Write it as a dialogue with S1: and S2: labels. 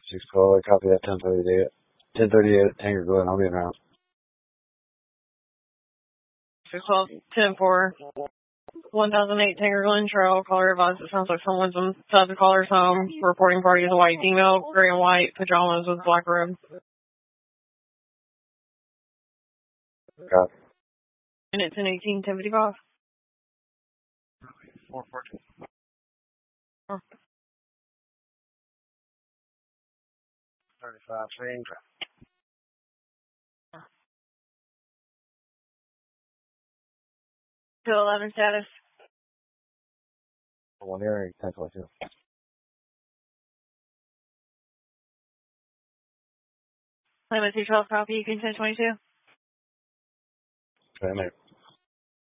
S1: 612, copy that 1038. 1038 at Tanger Glen, I'll be around.
S2: 612, 10-4, 1008 Tanger Glen Trail. Caller advised it sounds like someone's inside the caller's home. Reporting party is a white female, gray and white, pajamas with black robe.
S1: Copy.
S2: And it's in 1055.
S1: 414. 35, same drive.
S2: 211 status.
S1: One area, 1022.
S2: Limit 212 copy, you can 1022.
S1: Okay, mate.